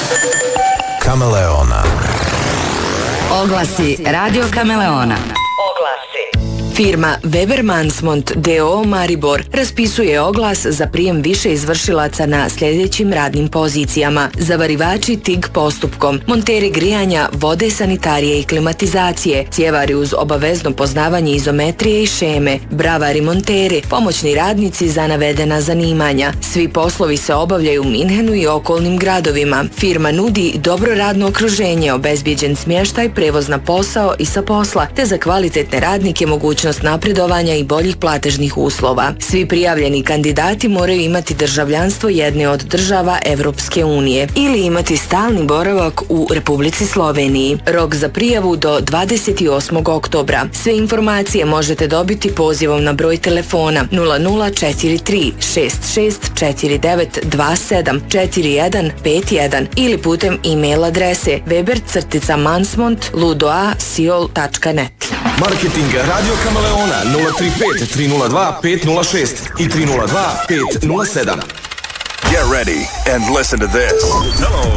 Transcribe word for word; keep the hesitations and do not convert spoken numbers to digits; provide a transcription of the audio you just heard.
Kameleona. Oglasi Radio Kameleona. Firma Weber Mansmont d o o Maribor raspisuje oglas za prijem više izvršilaca na sljedećim radnim pozicijama: zavarivači T I G postupkom, monteri grijanja, vode, sanitarije i klimatizacije, cjevari uz obavezno poznavanje izometrije i šeme, bravari monteri, pomoćni radnici za navedena zanimanja. Svi poslovi se obavljaju u Minhenu i okolnim gradovima. Firma nudi dobro radno okruženje, obezbijeđen smještaj, prevoz na posao i sa posla, te za kvalitetne radnike mogućnost napredovanja i boljih platežnih uslova. Svi prijavljeni kandidati moraju imati državljanstvo jedne od država Evropske unije ili imati stalni boravak u Republici Sloveniji. Rok za prijavu do dvadeset osmog oktobra. Sve informacije možete dobiti pozivom na broj telefona nula nula četiri tri šest šest četiri devet dva sedam četiri jedan pet jedan ili putem e-mail adrese weber crtica mansmont ludoa siol tačka net. Marketing Radio Kameleona nula tri pet tri nula dva pet nula šest i tri nula dva pet nula sedam. Get ready and listen to this. Hello,